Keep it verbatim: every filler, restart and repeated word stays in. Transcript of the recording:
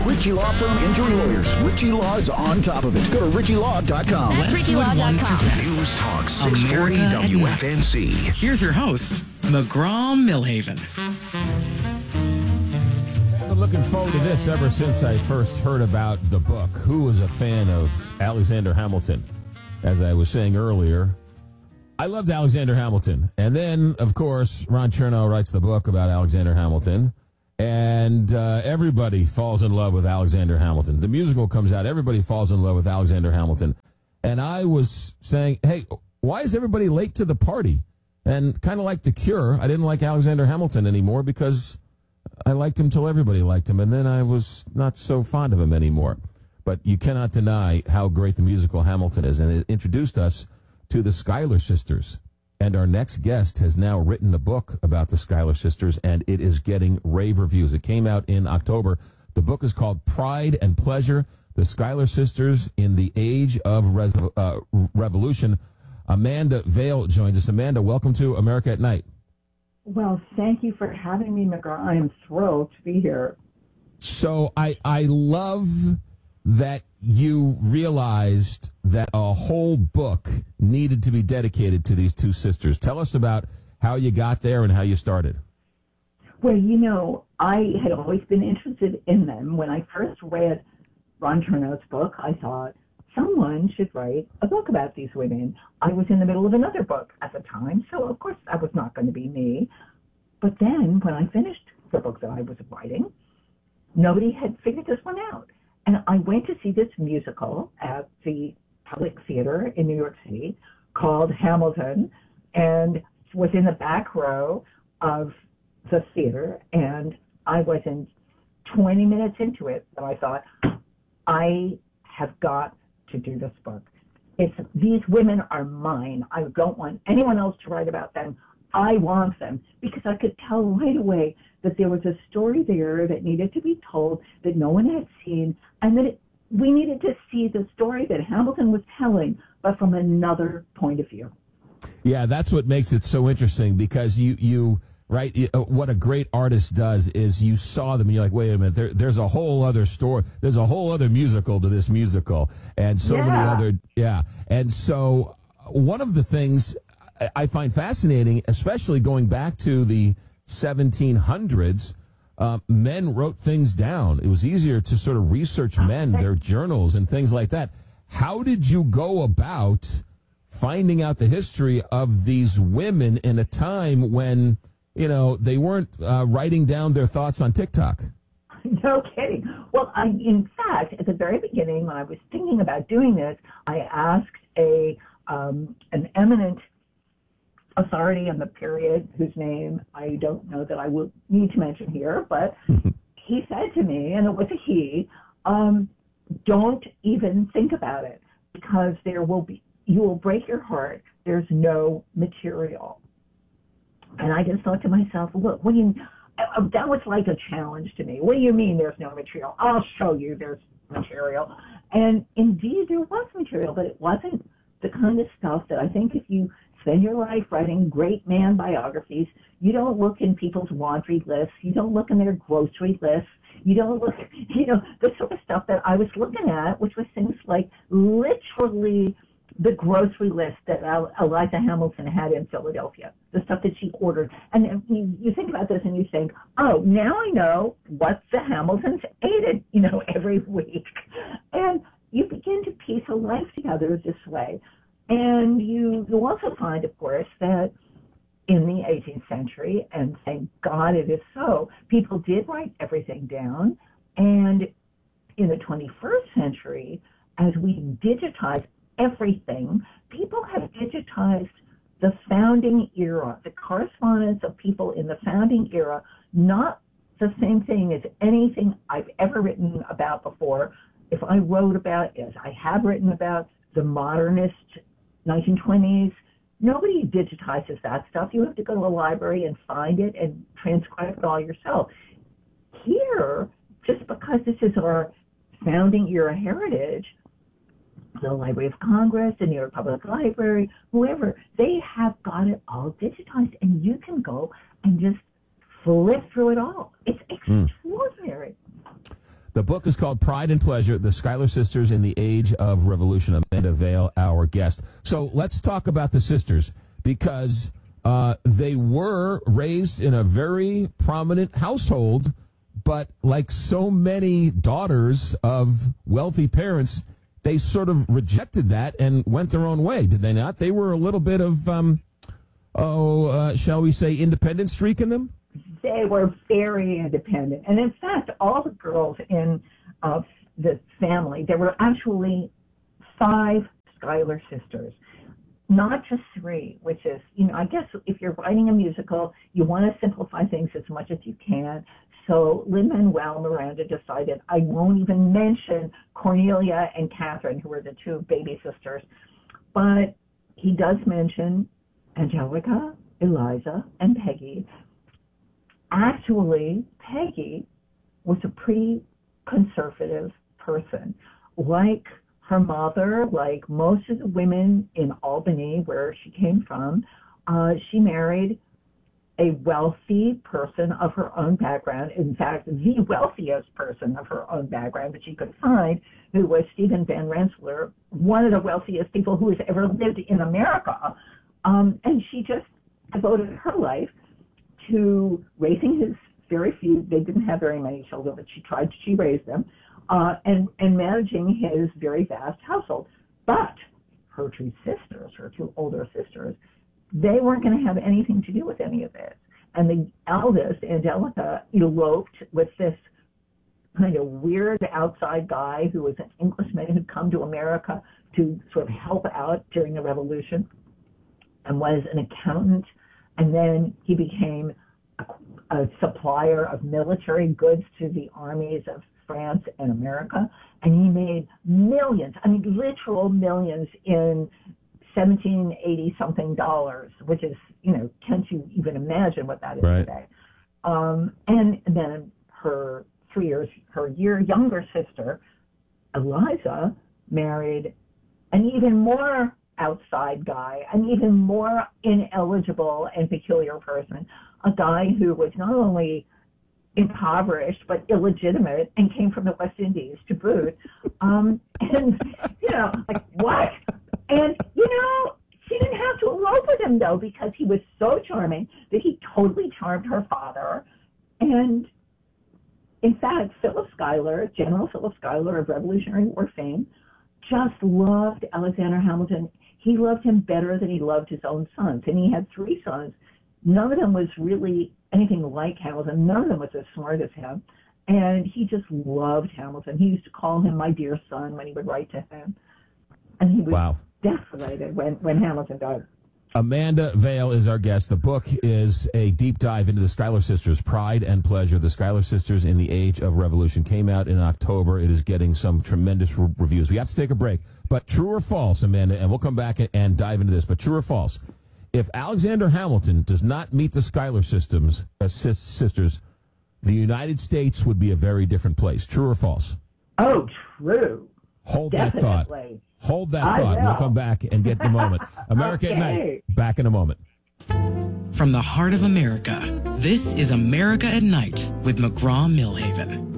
Ritchie Law Firm Injury Lawyers. Ritchie Law is on top of it. Go to ritchie law dot com. That's ritchie law dot com. News Talk six forty W F N C. Here's your host, McGraw Millhaven. I've been looking forward to this ever since I first heard about the book. Who was a fan of Alexander Hamilton? As I was saying earlier, I loved Alexander Hamilton. And then, of course, Ron Chernow writes the book about Alexander Hamilton. And uh, everybody falls in love with Alexander Hamilton. The musical comes out. Everybody falls in love with Alexander Hamilton. And I was saying, hey, why is everybody late to the party? And kind of like The Cure, I didn't like Alexander Hamilton anymore because I liked him till everybody liked him. And then I was not so fond of him anymore. But you cannot deny how great the musical Hamilton is. And it introduced us to the Schuyler Sisters. And our next guest has now written a book about the Schuyler Sisters, and it is getting rave reviews. It came out in October. The book is called Pride and Pleasure, The Schuyler Sisters in the Age of Res- uh, Revolution. Amanda Vale joins us. Amanda, welcome to America at Night. Well, thank you for having me, McGraw. I am thrilled to be here. So I, I love that you realized that a whole book needed to be dedicated to these two sisters. Tell us about how you got there and how you started. Well, you know, I had always been interested in them. When I first read Ron Chernow's book, I thought someone should write a book about these women. I was in the middle of another book at the time, so of course that was not going to be me. But then when I finished the book that I was writing, nobody had figured this one out. And I went to see this musical at the Public Theater in New York City called Hamilton, and was in the back row of the theater. And I wasn't twenty minutes into it, and I thought, I have got to do this book. It's, these women are mine. I don't want anyone else to write about them. I want them, because I could tell right away that there was a story there that needed to be told that no one had seen, and that it, we needed to see the story that Hamilton was telling, but from another point of view. Yeah, that's what makes it so interesting, because you, you right, you, uh, what a great artist does is you saw them and you're like, wait a minute, there, there's a whole other story. There's a whole other musical to this musical, and so yeah. many other, yeah. And so one of the things I find fascinating, especially going back to the seventeen hundreds, uh, men wrote things down. It was easier to sort of research men, their journals and things like that. How did you go about finding out the history of these women in a time when, you know, they weren't uh, writing down their thoughts on TikTok? No kidding. Well, I, in fact, at the very beginning, when I was thinking about doing this, I asked a um, an eminent authority on the period, whose name I don't know that I will need to mention here, but he said to me, and it was a he, um, don't even think about it, because there will be, you will break your heart. There's no material. And I just thought to myself, look, what do you, that was like a challenge to me. What do you mean there's no material? I'll show you there's material. And indeed there was material, but it wasn't the kind of stuff that I think if you spend your life writing great man biographies, you don't look in people's laundry lists, you don't look in their grocery lists, you don't look, you know, the sort of stuff that I was looking at, which was things like literally the grocery list that Eliza Hamilton had in Philadelphia, the stuff that she ordered. And you, you think about this and you think, oh, now I know what the Hamiltons ate, you know, every week. And you begin to piece a life together this way. And you, you also find, of course, that in the eighteenth century, and thank God it is so, people did write everything down. And in the twenty-first century, as we digitize everything, people have digitized the founding era, the correspondence of people in the founding era, not the same thing as anything I've ever written about before. If I wrote about, as I have written about, the modernist nineteen twenties, nobody digitizes that stuff. You have to go to a library and find it and transcribe it all yourself. Here, just because this is our founding era heritage, the Library of Congress, the New York Public Library, whoever, they have got it all digitized, and you can go and just flip through it all. It's extraordinary. Mm. The book is called Pride and Pleasure, The Schuyler Sisters in the Age of Revolution. Amanda Vale, our guest. So let's talk about the sisters, because uh, they were raised in a very prominent household, but like so many daughters of wealthy parents, they sort of rejected that and went their own way, did they not? They were a little bit of, um, oh, uh, shall we say, independent streak in them? They were very independent. And in fact, all the girls in uh, the family, there were actually five Schuyler sisters, not just three, which is, you know, I guess if you're writing a musical, you want to simplify things as much as you can. So Lin-Manuel Miranda decided, I won't even mention Cornelia and Catherine, who were the two baby sisters, but he does mention Angelica, Eliza, and Peggy. Actually, Peggy was a pretty conservative person. Like her mother, like most of the women in Albany, where she came from, uh, she married a wealthy person of her own background. In fact, the wealthiest person of her own background that she could find, who was Stephen Van Rensselaer, one of the wealthiest people who has ever lived in America. Um, and she just devoted her life to raising his very few, they didn't have very many children, but she tried, she raised them, uh, and, and managing his very vast household. But her two sisters, her two older sisters, they weren't going to have anything to do with any of this. And the eldest, Angelica, eloped with this kind of weird outside guy who was an Englishman who'd come to America to sort of help out during the Revolution and was an accountant. And then he became a, a supplier of military goods to the armies of France and America. And he made millions, I mean, literal millions in seventeen eighty something dollars, which is, you know, can't you even imagine what that is right. today? Um, and then her three years, her year younger sister, Eliza, married an even more outside guy, an even more ineligible and peculiar person, a guy who was not only impoverished but illegitimate and came from the West Indies to boot. Um, and, you know, like, what? And, you know, she didn't have to elope with him, though, because he was so charming that he totally charmed her father. And, in fact, Philip Schuyler, General Philip Schuyler of Revolutionary War fame, just loved Alexander Hamilton. He loved him better than he loved his own sons. And he had three sons. None of them was really anything like Hamilton. None of them was as smart as him. And he just loved Hamilton. He used to call him my dear son when he would write to him. And he was wow. desolated when, when Hamilton died. Amanda Vale is our guest. The book is a deep dive into the Schuyler Sisters, Pride and Pleasure. The Schuyler Sisters in the Age of Revolution came out in October. It is getting some tremendous re- reviews. We have to take a break. But true or false, Amanda, and we'll come back and, and dive into this, but true or false, if Alexander Hamilton does not meet the Schuyler systems, uh, sis- sisters, the United States would be a very different place. True or false? Oh, true. Hold Definitely. that thought. Hold that I thought. will. We'll come back and get the moment. America at Okay. Night. Back in a moment. From the heart of America, this is America at Night with McGraw Millhaven.